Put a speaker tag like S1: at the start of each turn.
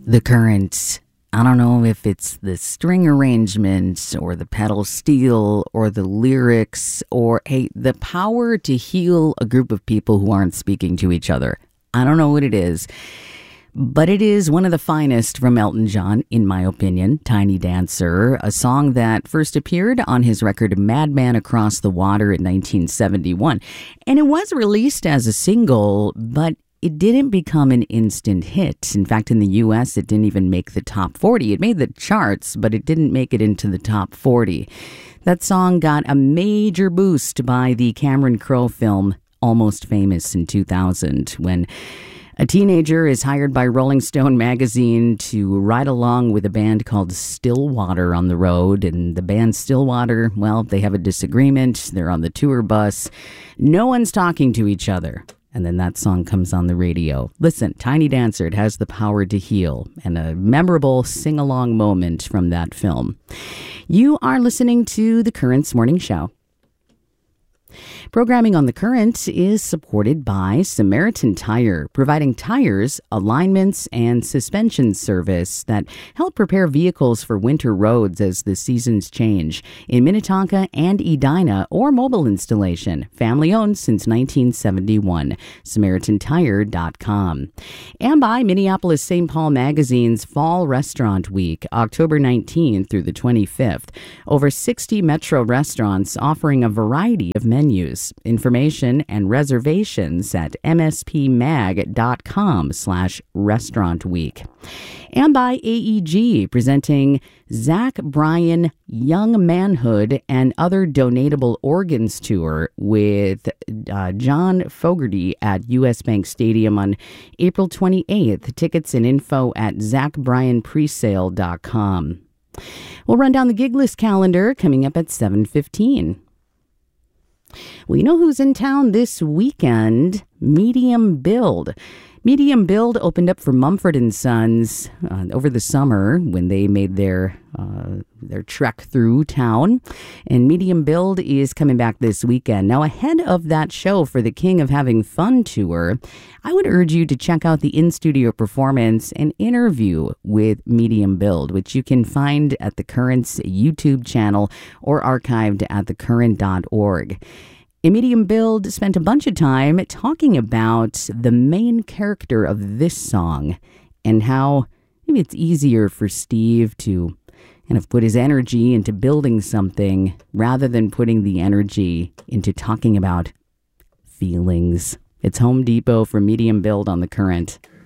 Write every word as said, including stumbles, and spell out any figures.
S1: The Current. I don't know if it's the string arrangement or the pedal steel or the lyrics or, hey, the power to heal a group of people who aren't speaking to each other. I don't know what it is, but it is one of the finest from Elton John, in my opinion. Tiny Dancer, a song that first appeared on his record Madman Across the Water in nineteen seventy-one. And it was released as a single, but it didn't become an instant hit. In fact, in the U S, it didn't even make the top forty. It made the charts, but it didn't make it into the top forty. That song got a major boost by the Cameron Crowe film Almost Famous in two thousand, when a teenager is hired by Rolling Stone magazine to ride along with a band called Stillwater on the road. And the band Stillwater, well, they have a disagreement. They're on the tour bus. No one's talking to each other. And then that song comes on the radio. Listen, Tiny Dancer, it has the power to heal, and a memorable sing-along moment from that film. You are listening to The Current's Morning Show. Programming on The Current is supported by Samaritan Tire, providing tires, alignments, and suspension service that help prepare vehicles for winter roads as the seasons change. In Minnetonka and Edina, or mobile installation. Family owned since nineteen seventy-one. Samaritan Tire dot com. And by Minneapolis Saint Paul Magazine's Fall Restaurant Week, October nineteenth through the twenty-fifth. Over sixty Metro restaurants offering a variety of menus. Information and reservations at mspmag.com slash restaurant week. And by A E G, presenting Zach Bryan Young Manhood and Other Donatable Organs Tour with uh, John Fogerty at U S Bank Stadium on April twenty-eighth. Tickets and info at zach bryan presale dot com. We'll run down the gig list calendar coming up at seven fifteen. Well, you know who's in town this weekend? Medium Build. Medium Build opened up for Mumford and Sons uh, over the summer when they made their uh, their trek through town. And Medium Build is coming back this weekend. Now, ahead of that show for the King of Having Fun tour, I would urge you to check out the in-studio performance and interview with Medium Build, which you can find at The Current's YouTube channel or archived at the current dot org. And Medium Build spent a bunch of time talking about the main character of this song and how maybe it's easier for Steve to kind of put his energy into building something rather than putting the energy into talking about feelings. It's Home Depot for Medium Build on The Current.